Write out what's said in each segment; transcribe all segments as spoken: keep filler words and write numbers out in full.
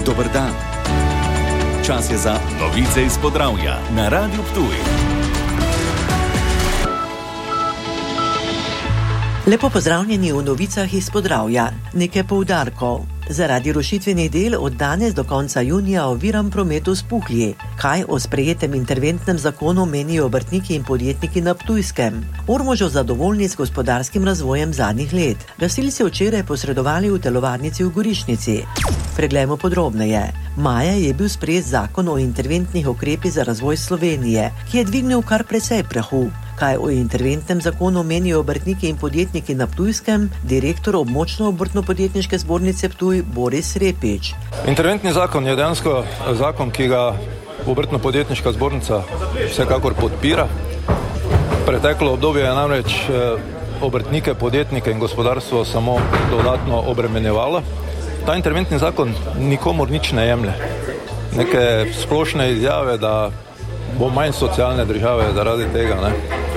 Dober dan. Čas je za novice iz Podravja na Radiu Ptuj. Lepo pozdravljeni v novicah iz Podravja. Nekaj poudarkov. Zaradi rušitvenih del od danes do konca junija oviram prometu s Puhlji. Kaj o sprejetem interventnem zakonu menijo obrtniki in podjetniki na Ptujskem? Ormožev zadovoljni s gospodarskim razvojem zadnjih let. Gasilci včeraj posredovali v telovadnici v Gorišnici. Preglejmo podrobneje. Maja je bil sprejet zakon o interventnih ukrepih za razvoj Slovenije, ki je dvignil kar precej prahu. Kaj o interventnem zakonu menijo obrtniki in podjetniki na Ptujskem, direktor območno obrtno-podjetniške zbornice Ptuj Boris Repič. Interventni zakon je dejansko zakon, ki ga obrtno-podjetniška zbornica vsekakor podpira. Preteklo obdobje je namreč obrtnike, podjetnike in gospodarstvo samo dodatno obremenjevalo. Ta interventni zakon nikomur nič ne jemlje. Neke splošne izjave, da bo manj socialne države zaradi tega, ne,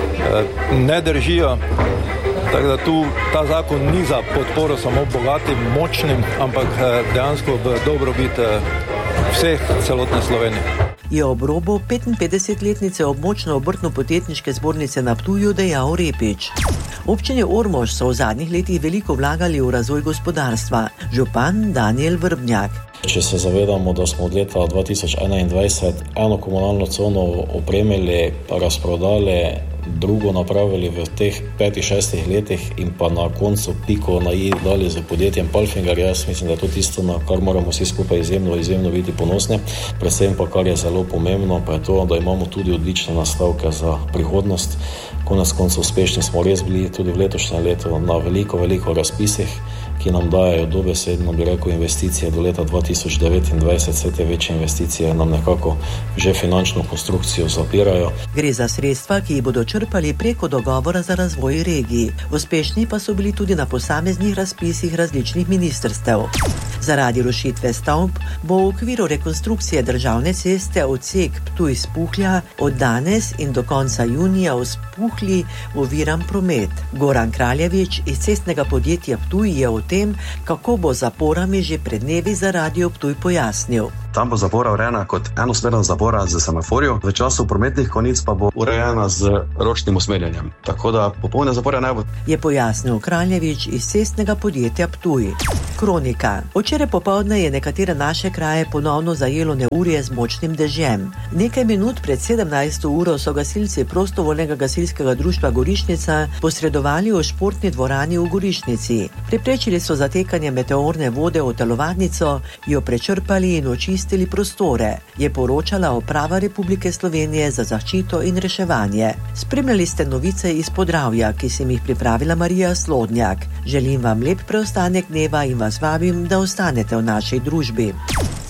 ne držijo. Tako da tu ta zakon ni za podporo samo bogatim, močnim, ampak dejansko v dobrobit vseh, celotne Slovenije. Je ob robu petinpetdesetletnice območno obrtno-podjetniške zbornice na Ptuju dejal Repič. Občini Ormož so v zadnjih letih veliko vlagali v razvoj gospodarstva. Župan Danijel Vrbnjak. Če se zavedamo, da smo od leta dva tisoč enaindvajset eno komunalno cono opremili, razprodali, drugo napravili v teh petih, šestih letih in pa na koncu piko na i dali z podjetjem Palfinger, jaz mislim, da je to tisto, na kar moramo vsi skupaj izjemno, izjemno biti ponosni. Predvsem pa, kar je zelo pomembno, pa je to, da imamo tudi odlične nastavke za prihodnost. Konec koncev uspešni smo res bili tudi v letošnjem letu na veliko, veliko razpisih, ki nam dajajo dobesedno, bi rekel, investicije do leta dva tisoč devetindvajset. Vse te večje investicije nam nekako že finančno konstrukcijo zapirajo. Gre za sredstva, ki jih bodo črpali preko dogovora za razvoj regij. Uspešni pa so bili tudi na posameznih razpisih različnih ministrstev. Zaradi rušitve stavb bo v okviru rekonstrukcije državne ceste odsek Ptuj-Spuhlja od danes in do konca junija v Spuhlji oviran promet. Goran Kraljevič iz cestnega podjetja Ptuj je o tem, kako bo z zaporami že pred dnevi za Radio Ptuj pojasnil. Tam bo zapora urejena kot enosmerna zapora z semaforjo, v času prometnih konic pa bo urejena z ročnim usmerjanjem. Tako da popolne zapore ne bo. Je pojasnil Kraljevič iz cestnega podjetja Ptuj. Kronika. Včeraj popoldne je nekatere naše kraje ponovno zajelo neurje z močnim dežjem. Nekaj minut pred sedemnajsto uro so gasilci prostovoljnega gasilskega društva Gorišnica posredovali v športni dvorani v Gorišnici. Preprečili so zatekanje meteorne vode v telovadnico, jo prečrpali in očistili prostore, je poročala Uprava Republike Slovenije za zaščito in reševanje. Spremljali ste novice iz Podravja, ki sem jih pripravila Marija Slodnjak. Želim vam lep preostanek dneva in vas vabim, da ostanete v naši družbi.